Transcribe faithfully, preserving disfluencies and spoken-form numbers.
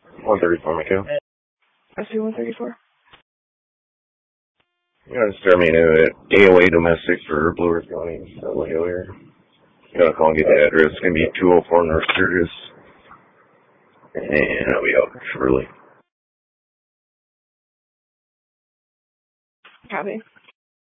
one thirty-four, Mikhail. I see one thirty-four. You gotta start me into A O A domestic for Blue Earth County, Dudley Hill here. You gotta call and get the address. It's gonna be two oh four North Sturgis. And I'll be out shortly. Copy.